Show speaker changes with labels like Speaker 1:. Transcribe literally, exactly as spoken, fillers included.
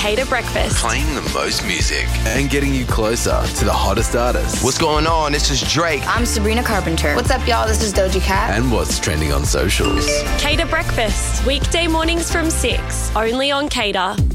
Speaker 1: Cater Breakfast.
Speaker 2: Playing the most music.
Speaker 3: And getting you closer to the hottest artists.
Speaker 2: What's going on? This is Drake.
Speaker 4: I'm Sabrina Carpenter.
Speaker 5: What's up, y'all? This is Doja Cat.
Speaker 3: And what's trending on socials.
Speaker 1: Cater Breakfast, weekday mornings from six, only on Cater.